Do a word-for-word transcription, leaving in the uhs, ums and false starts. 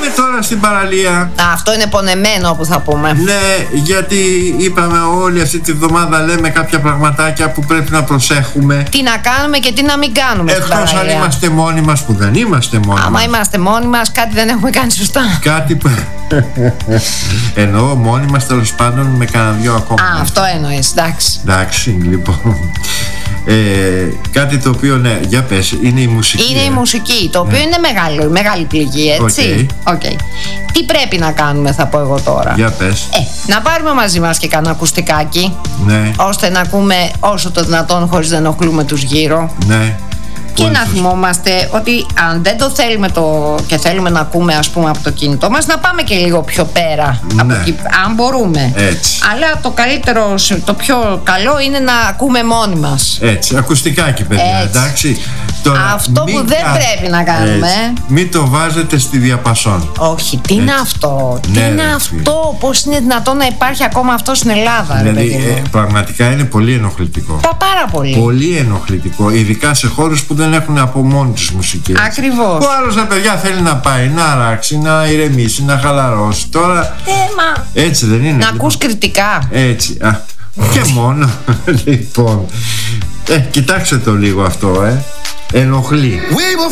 πάμε τώρα στην παραλία. Αυτό είναι πονεμένο που θα πούμε. Ναι, γιατί είπαμε όλη αυτή τη βδομάδα λέμε κάποια πραγματάκια που πρέπει να προσέχουμε. Τι να κάνουμε και τι να μην κάνουμε. Εκτός αν είμαστε μόνοι μας, που δεν είμαστε μόνοι Άμα μας. Άμα είμαστε μόνοι μας, κάτι δεν έχουμε κάνει σωστά. Κάτι που... εννοώ μόνοι μας, τέλος πάντων, με κανένα δυο ακόμα. Α, αυτό εννοείς, εντάξει. Εντάξει, λοιπόν. Ε, κάτι το οποίο, ναι, για πες, είναι η μουσική. Είναι ε. η μουσική, το οποίο ναι. είναι μεγάλο, μεγάλη πληγή, έτσι. Okay. Okay. Τι πρέπει να κάνουμε, θα πω εγώ τώρα. Για πες. Ε, να πάρουμε μαζί μας και κανένα ακουστικάκι, ναι. ώστε να ακούμε όσο το δυνατόν χωρίς να ενοχλούμε τους γύρω. Ναι. Και να θυμόμαστε ότι αν δεν το θέλουμε το... και θέλουμε να ακούμε, ας πούμε, από το κινητό μας, να πάμε και λίγο πιο πέρα, ναι. από εκεί, αν μπορούμε. Έτσι. Αλλά το καλύτερο, το πιο καλό είναι να ακούμε μόνοι μας. Έτσι, ακουστικάκι, παιδιά, έτσι. Εντάξει. Τώρα, αυτό που δεν κα... πρέπει να κάνουμε. Έτσι. Μην το βάζετε στη διαπασόν. Όχι, τι έτσι. Είναι αυτό, ναι, τι είναι ρε, αυτό, πώς είναι δυνατόν να υπάρχει ακόμα αυτό στην Ελλάδα, δηλαδή, ρε, ε, πραγματικά είναι πολύ ενοχλητικό. Τα πάρα πολύ. Πολύ ενοχλητικό, ειδικά σε χώρους που δεν έχουν από μόνοι τους μουσικές. Ακριβώς. Ο άλλος, τα παιδιά, θέλει να πάει, να αράξει, να ηρεμήσει, να χαλαρώσει. Τώρα, ε, μα... έτσι δεν είναι? Να λοιπόν. ακούς κριτικά. Έτσι, α, και μόνο. Λοιπόν, ε, κοιτάξτε το λίγο αυτό, ε. Ενοχλεί.